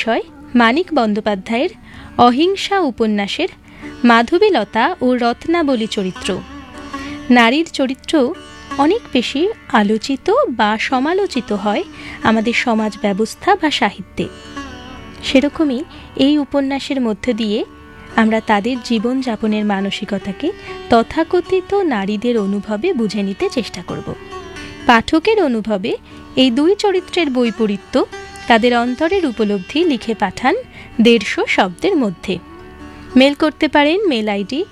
বিষয় মানিক বন্দ্যোপাধ্যায়ের অহিংসা উপন্যাসের মাধবীলতা ও রত্নাবলী চরিত্র। নারীর চরিত্র অনেক বেশি আলোচিত বা সমালোচিত হয় আমাদের সমাজ ব্যবস্থা বা সাহিত্যে। সেরকমই এই উপন্যাসের মধ্য দিয়ে আমরা তাদের জীবনযাপনের মানসিকতাকে তথাকথিত নারীদের অনুভবে বুঝে নিতে চেষ্টা করব। পাঠকের অনুভবে এই দুই চরিত্রের বৈপরীত্য, তাদের অন্তরের উপলব্ধি লিখে পাঠান 150 শব্দের মধ্যে। মেল করতে পারেন মেল আইডি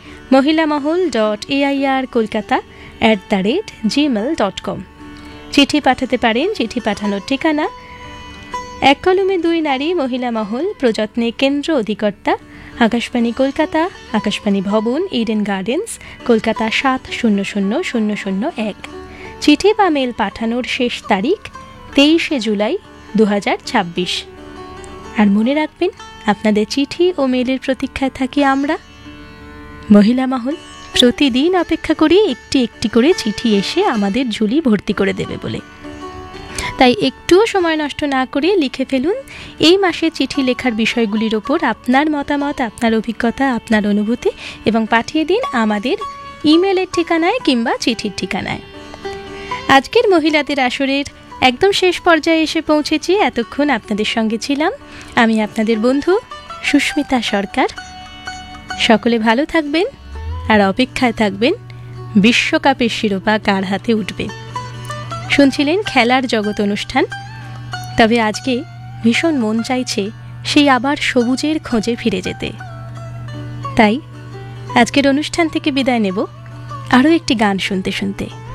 mahilamahol.air@gmail.com। চিঠি পাঠাতে পারেন। চিঠি পাঠানোর ঠিকানা 1 কলমে 2 নারী, মহিলা মহল, প্রযত্নে কেন্দ্র অধিকর্তা, আকাশবাণী কলকাতা, আকাশবাণী ভবন, ইডেন গার্ডেন্স, কলকাতা 700001। চিঠি বা মেল পাঠানোর শেষ তারিখ 23শে জুলাই 2026। আর মনে রাখবেন, আপনাদের চিঠি ও মেলের প্রতীক্ষায় থাকি আমরা। মহিলা মহল প্রতিদিন অপেক্ষা করি একটি একটি করে চিঠি এসে আমাদের ঝুলি ভর্তি করে দেবে বলে। তাই একটুও সময় নষ্ট না করে লিখে ফেলুন এই মাসে চিঠি লেখার বিষয়গুলির ওপর আপনার মতামত, আপনার অভিজ্ঞতা, আপনার অনুভূতি, এবং পাঠিয়ে দিন আমাদের ইমেলের ঠিকানায় কিংবা চিঠির ঠিকানায়। আজকের মহিলাদের আসরের একদম শেষ পর্যায়ে এসে পৌঁছেছি। এতক্ষণ আপনাদের সঙ্গে ছিলাম আমি, আপনাদের বন্ধু সুস্মিতা সরকার। সকলে ভালো থাকবেন আর অপেক্ষায় থাকবেন বিশ্বকাপের শিরোপা কার হাতে উঠবে। শুনছিলেন খেলার জগৎ অনুষ্ঠান। তবে আজকে ভীষণ মন চাইছে সেই আবার সবুজের খোঁজে ফিরে যেতে। তাই আজকের অনুষ্ঠান থেকে বিদায় নেব আরও একটি গান শুনতে শুনতে।